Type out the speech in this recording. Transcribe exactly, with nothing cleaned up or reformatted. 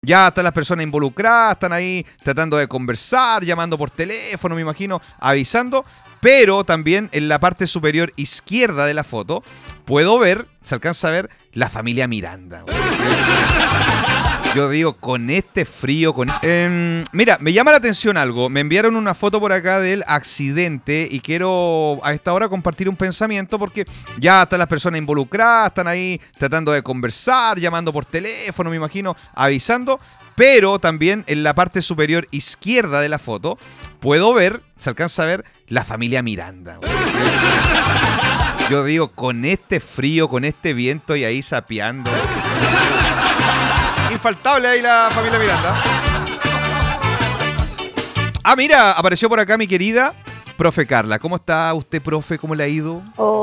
ya están las personas involucradas, están ahí tratando de conversar, llamando por teléfono, me imagino, avisando. Pero también en la parte superior izquierda de la foto puedo ver, se alcanza a ver, la familia Miranda. Yo digo, con este frío, con... Eh, mira, me llama la atención algo. Me enviaron una foto por acá del accidente y quiero a esta hora compartir un pensamiento porque ya están las personas involucradas, están ahí tratando de conversar, llamando por teléfono, me imagino, avisando. Pero también en la parte superior izquierda de la foto puedo ver, se alcanza a ver, la familia Miranda. Yo digo, con este frío, con este viento y ahí sapeando. Infaltable ahí la familia Miranda. Ah, mira, apareció por acá mi querida profe Carla. ¿Cómo está usted, profe? ¿Cómo le ha ido? Oh.